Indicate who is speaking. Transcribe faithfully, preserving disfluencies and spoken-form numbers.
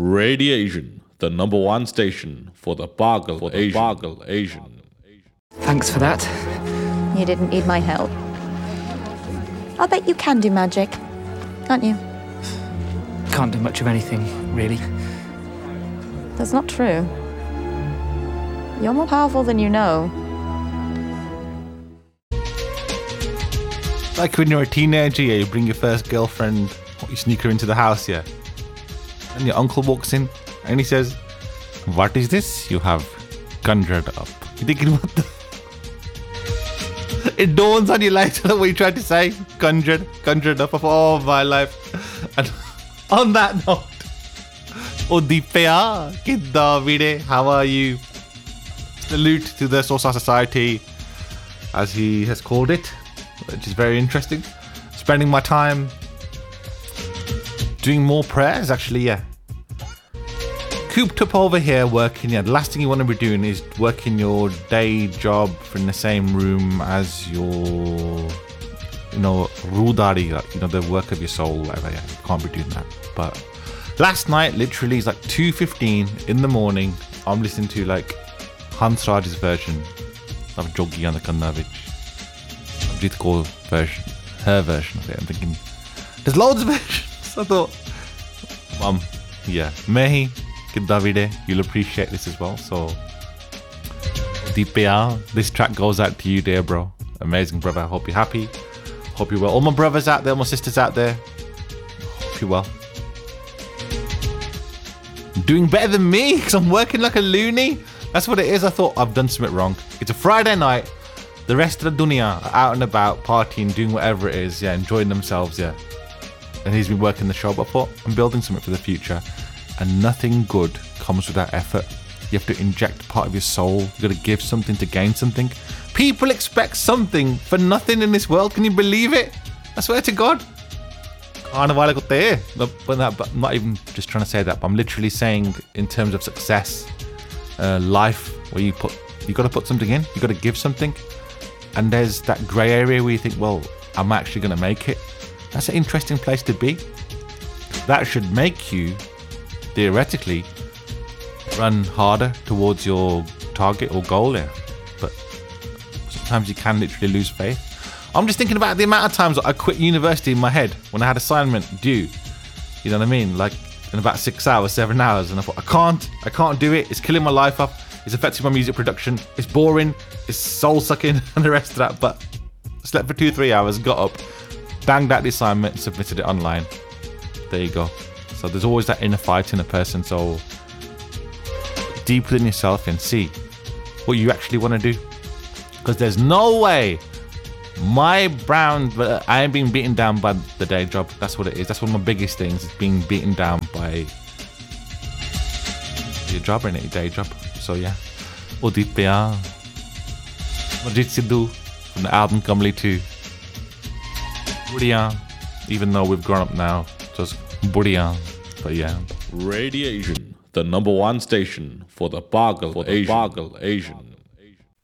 Speaker 1: Radiation, the number one station for the Bargle for Asian. Bargle Asian.
Speaker 2: Thanks for that.
Speaker 3: You didn't need my help. I'll bet you can do magic, can't you?
Speaker 2: Can't do much of anything, really.
Speaker 3: That's not true. You're more powerful than you know.
Speaker 4: Like when you're a teenager, yeah, you bring your first girlfriend, you sneak her into the house, yeah. And your uncle walks in and he says, "What is this you have conjured up?" You're thinking, what the? It dawns on you later what you tried to say. Conjured, conjured up of all my life. And on that note, Odipya, Kidda Vide, how are you? Salute to the Sosa Society, as he has called it, which is very interesting. Spending my time doing more prayers, actually, yeah. Cooped up over here working, yeah. The last thing you want to be doing is working your day job in the same room as your, you know, Rudari, you know, the work of your soul, whatever, yeah. You can't be doing that. But last night, literally, it's like two fifteen in the morning. I'm listening to, like, Hans Raj's version of Jogi and the Kannavich. Abjit Kaur version, her version of it. I'm thinking, there's loads of versions. I thought, um, yeah, Mehi, Davide, you'll appreciate this as well. So, Deepya, this track goes out to you, dear bro. Amazing brother. Hope you're happy. Hope you're well. All my brothers out there, all my sisters out there. Hope you're well. Doing better than me because I'm working like a loony. That's what it is. I thought I've done something wrong. It's a Friday night. The rest of the dunya are out and about, partying, doing whatever it is. Yeah, enjoying themselves. Yeah. And he's been working the show. But I thought, I'm building something for the future. And nothing good comes without effort. You have to inject part of your soul. You got to give something to gain something. People expect something for nothing in this world. Can you believe it? I swear to God. I'm not even just trying to say that, but I'm literally saying in terms of success, uh, life, where you put, you got to put something in. You got to give something. And there's that grey area where you think, well, I'm actually going to make it. That's an interesting place to be. That should make you, theoretically, run harder towards your target or goal there. But sometimes you can literally lose faith. I'm just thinking about the amount of times I quit university in my head when I had assignment due. You know what I mean? Like in about six hours, seven hours. And I thought, I can't, I can't do it. It's killing my life up. It's affecting my music production. It's boring. It's soul sucking and the rest of that. But slept for two, three hours, got up, banged out the assignment and submitted it online. There you go. So there's always that inner fight in a person. So deep within yourself and see what you actually want to do. Because there's no way my brown, I ain't being beaten down by the day job. That's what it is. That's one of my biggest things, is being beaten down by your job, innit? Your day job. So yeah. Odipya. Majid Sidhu from the album Kamli two. Budiyan. Even though we've grown up now, just Budiyan. But yeah.
Speaker 1: Radiation, the number one station for the Bargle for Asian. Bargle Asian.